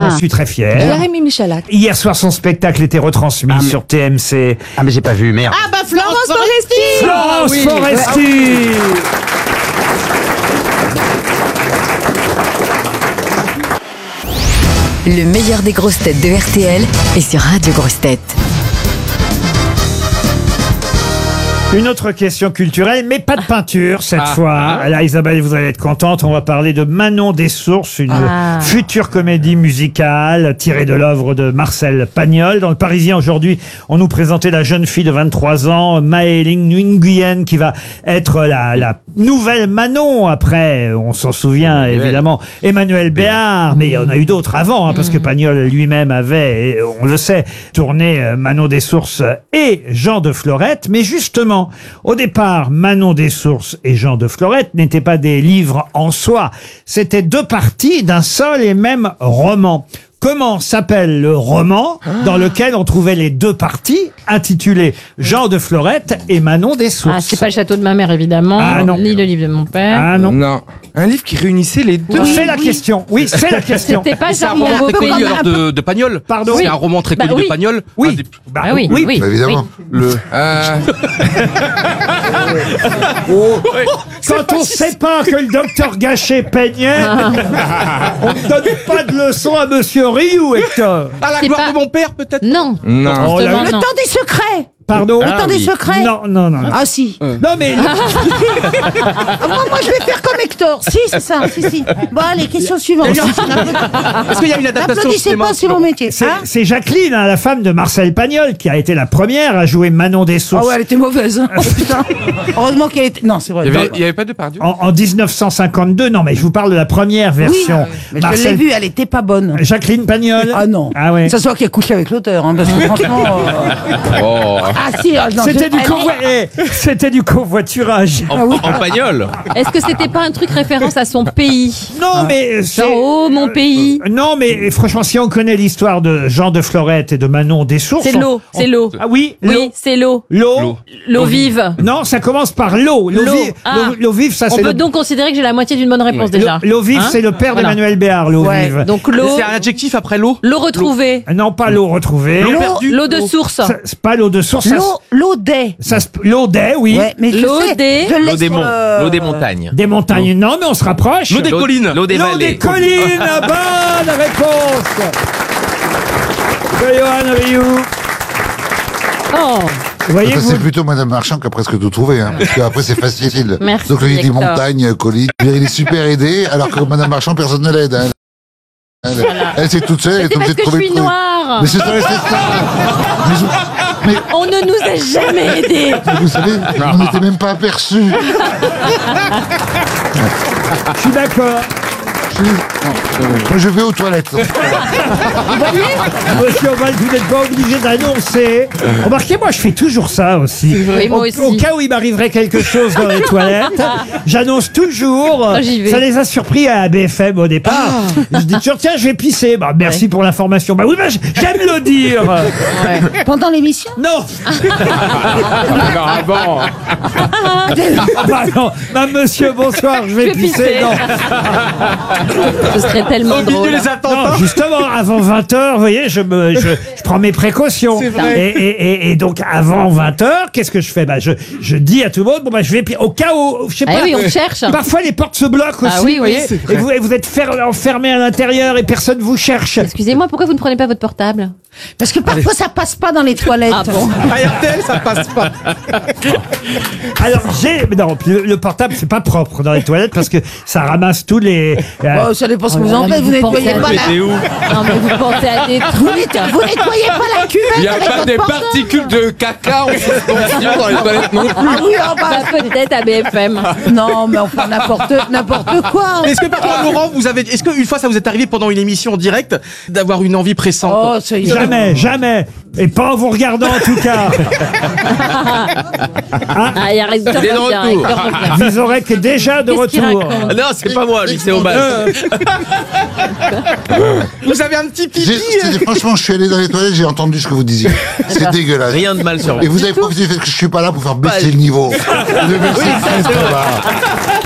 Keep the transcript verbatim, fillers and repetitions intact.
J'en suis très fier. Jérémy Michalak. Hier soir, son spectacle était retransmis Ah, mais- sur T M C. Ah mais j'ai pas vu, merde. Ah bah Florence Foresti. Florence oui. Foresti. Le meilleur des grosses têtes de R T L est sur Radio Grosses Têtes. Une autre question culturelle, mais pas de peinture cette Ah, fois. ah. Là, Isabelle, vous allez être contente. On va parler de Manon des Sources, une Ah. future comédie musicale tirée de l'œuvre de Marcel Pagnol. Dans le Parisien aujourd'hui, on nous présentait la jeune fille de vingt-trois ans, Maëling Nguyen, qui va être la, la nouvelle Manon. Après, on s'en souvient évidemment, Emmanuel Béard, mais il y en a eu d'autres avant, hein, parce que Pagnol lui-même avait, et on le sait, tourné euh, Manon des Sources et Jean de Florette. Mais justement, au départ, Manon des Sources et Jean de Florette n'étaient pas des livres en soi. C'était deux parties d'un seul et même roman. Comment s'appelle le roman dans lequel on trouvait les deux parties, intitulé Jean de Florette et Manon des Sources? Ah, c'est pas le château de ma mère, évidemment, Ah, non. ni le livre de mon père. Ah non. Non. Un livre qui réunissait les deux. C'est la question. Oui, c'est la question. C'était pas C'est un Charles roman très Beaupré. connu alors de, de Pagnol. Pardon. C'est un roman très Bah connu oui. de Pagnol. Oui. Un des- Bah, Ah oui, oui, oui. Bah, évidemment. Le. Euh... Quand on sait pas que le docteur Gachet peignait, on ne donne pas de leçon à Monsieur Rioux, Hector. Ah, la C'est gloire pas- de mon père, peut-être. Non. Non. Oh, là, Justement, Le non. temps des secrets. pardon. Le temps des secrets. Non, non, non. Ah si. Non, mais Ah, moi, moi, je vais faire comme Hector. Si, c'est ça. Si, si. Bon, allez, question suivante. Est-ce qu'il y a une adaptation au N'applaudissez cinéma pas, c'est mon métier. c'est Hein c'est Jacqueline, hein, la femme de Marcel Pagnol, qui a été la première à jouer Manon des Ah Sources. ouais, elle était mauvaise. Oh putain. Heureusement qu'elle était. Non, c'est vrai. Il y avait, il y avait pas de Pardieu. En, en dix-neuf cent cinquante-deux, non, mais je vous parle de la première Oui, version. mais je l'ai vue, elle était pas bonne. Jacqueline Pagnol. Ah non. Ah ouais. Ça se voit qu'elle a couché avec l'auteur, hein, parce que franchement. euh, Oh. Ah si, ah, non, je- C'était du, elle est- convoi- eh, c'était du covoiturage. Ah oui. En Pagnol. Est-ce que c'était pas un truc référence à son pays? Non, mais c'est- Genre, oh, mon pays. Euh, non, mais franchement, si on connaît l'histoire de Jean de Florette et de Manon des Sources. C'est on- l'eau, on- c'est l'eau. Ah oui, Oui, l'eau. c'est l'eau. L'eau. L'eau vive. Non, ça commence par l'eau. L'eau L'eau. vive, Ah. l'eau- l'eau vive, ça On c'est peut le. donc considérer que j'ai la moitié d'une bonne réponse déjà. L'eau vive, Hein c'est le père Voilà. d'Emmanuel Béard, l'eau Ouais. vive. Donc l'eau, C'est un adjectif après l'eau. l'eau retrouvée, Ah non, pas l'eau retrouvée. L'eau L'eau- perdue. l'eau de source, Ça, c'est pas l'eau de source. ça se- L'eau, l'eau des. Ça, se- l'eau des, oui. Ouais, mais je L'eau sais, des- je l'ai L'eau des sur, monts, euh, l'eau des montagnes. Des montagnes, non, mais on se rapproche. L'eau des collines. L'eau des L'eau vallées. des collines, bonne réponse de Johan Rioux. Oh, Vous voyez, Ça, vous, c'est plutôt Madame Marchand qui a presque tout trouvé, hein, parce qu'après c'est facile. Merci, Donc lui il dit Hector. montagne, colline. Il est super aidé, alors que Madame Marchand, personne ne l'aide. Hein. Elle, elle c'est toute seule, elle est c'est parce obligée de que je trouver suis le truc. noire. Mais c'est ça, c'est ça. Mais, je- mais On ne nous a jamais aidés. vous savez, on n'était même pas aperçus. je suis d'accord. Moi je vais aux toilettes. Monsieur Oval, vous n'êtes pas obligé d'annoncer. Remarquez, moi, je fais toujours ça aussi. vrai, moi au, aussi. au cas où il m'arriverait quelque chose dans les toilettes, j'annonce toujours. Ah, j'y vais. Ça les a surpris à B F M au départ. Je dis toujours, tiens, je vais pisser. Bah, merci pour l'information. Bah oui, bah, j'aime le dire. Pendant l'émission. Non. Ah bon. Ah bah non. Bah, monsieur, bonsoir, je vais Je vais pisser. pisser. Non. Ce serait tellement Au milieu drôle. les attentats. Non, justement, avant vingt heures, vous voyez, je, me, je, je prends mes précautions. C'est vrai. Et, et, et, et donc, avant vingt heures, qu'est-ce que je fais? Bah, je, je dis à tout le monde, bon, bah, je vais, pi- au cas où, je sais Ah pas. oui, on cherche. Parfois, les portes se bloquent aussi, Ah oui, vous oui, voyez, c'est et vous, et vous êtes fer- enfermé à l'intérieur et personne vous cherche. Excusez-moi, pourquoi vous ne prenez pas votre portable? Parce que parfois ça passe pas dans les toilettes. Ah bon? À R T L, ça passe pas. Alors, j'ai, mais non, le, le portable, c'est pas propre dans les toilettes parce que ça ramasse tous les, euh, Oh, ça dépend ce que Oh vous là en là, faites. mais Vous vous nettoyez pensez pas à la... T'es où? Non, mais vous pensez à des Vous, trucs. net- vous nettoyez pas la cuvette. Il n'y a avec pas votre des portable. particules de caca en suspension dans les toilettes non plus. Ah oui, oh, bah, Bah, peut-être à B F M. non, mais enfin n'importe n'importe quoi. Est-ce que parfois, Laurent, vous avez, est-ce qu'une fois ça vous est arrivé pendant une émission en direct d'avoir une envie pressante? Oh, ça y est. jamais, jamais. Et pas en vous regardant, en tout cas. Ah, il reste Il est de retour. Vous aurez que déjà de Qu'est-ce qu'il retour. raconte? Non, c'est pas moi, lui, c'est Obal. Vous avez un petit J'ai- pipi. c'est- Franchement, je suis allé dans les toilettes, j'ai entendu ce que vous disiez. C'est dégueulasse. Rien de mal sur Et vous. vous avez profité du fait que je suis pas là pour faire baisser le niveau. Le mec, c'est triste, là.